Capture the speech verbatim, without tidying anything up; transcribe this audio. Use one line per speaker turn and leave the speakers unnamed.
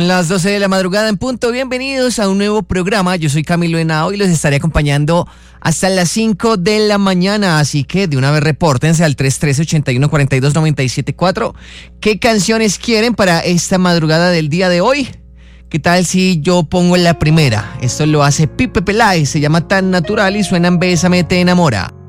Las doce de la madrugada en punto, bienvenidos a un nuevo programa. Yo soy Camilo Henao y los estaré acompañando hasta las cinco de la mañana, así que de una vez repórtense al tres uno tres, ocho uno cuatro dos, nueve siete cuatro. ¿Qué canciones quieren para esta madrugada del día de hoy? ¿Qué tal si yo pongo la primera? Esto lo hace Pipe Peláez, se llama Tan Natural y suena en Bésame Te Enamora.